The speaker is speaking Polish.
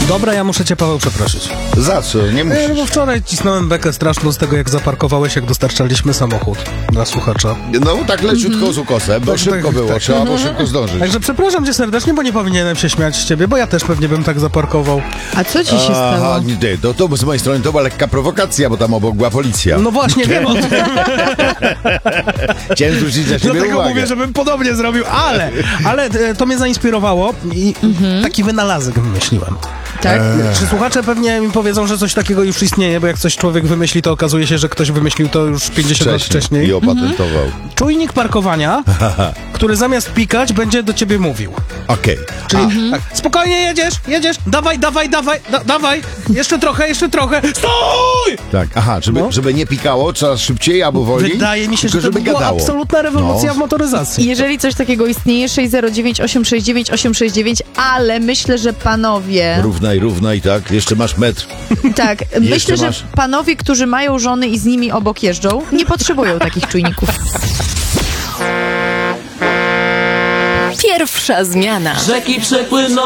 Dobra, ja muszę cię, Paweł, przeprosić. Za co? Nie No bo musisz. wczoraj cisnąłem bekę straszną z tego, jak zaparkowałeś, jak dostarczaliśmy samochód dla słuchacza. No tak leciutko z ukosem, bo Tak, szybko tak, było, tak. trzeba było szybko zdążyć. Także przepraszam cię serdecznie, bo nie powinienem się śmiać z ciebie, bo ja też pewnie bym tak zaparkował. A co ci się stało? Aha, nie, to z mojej strony to była lekka prowokacja, bo tam obok była policja. No właśnie, wiem o tym. Chciałem zwrócić na siebie Dlatego uwagę. mówię, żebym podobnie zrobił, ale to mnie zainspirowało i taki wynalazek wymyśliłem. Tak? Czy słuchacze pewnie mi powiedzą, że coś takiego już istnieje, bo jak coś człowiek wymyśli, to okazuje się, że ktoś wymyślił to już 50 lat wcześniej. I opatentował. Czujnik parkowania, który zamiast pikać, będzie do ciebie mówił. Okej. Czyli tak, spokojnie jedziesz, dawaj, jeszcze trochę, stój! Tak, aha, żeby nie pikało coraz szybciej albo wolniej, Wydaje mi się, tylko że to by była gadało. absolutna rewolucja No. w motoryzacji. Jeżeli coś takiego istnieje, 609 869 869, ale myślę, że panowie... Równaj, tak, jeszcze masz metr. Tak, myślę, że masz- panowie, którzy mają żony i z nimi obok jeżdżą, nie potrzebują takich czujników. Pierwsza zmiana. Rzeki przepłyną.